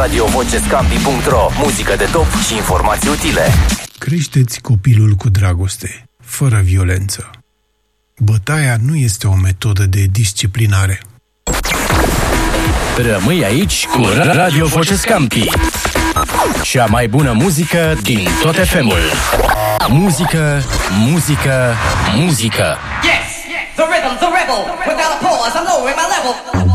radiovocescampi.ro. Muzică de top și informații utile. Creșteți copilul cu dragoste, fără violență. Bătaia nu este o metodă de disciplinare. Rămâi aici cu Radio Vocescampi. Cea mai bună muzică din tot FM-ul. Muzică, muzică, muzică. Yes, the rhythm, the rebel. Without a pause, I'm lowering my level.